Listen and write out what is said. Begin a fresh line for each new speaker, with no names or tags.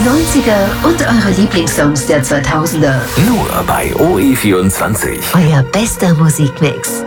90er und eure Lieblingssongs der 2000er.
Nur bei OE24.
Euer bester Musikmix.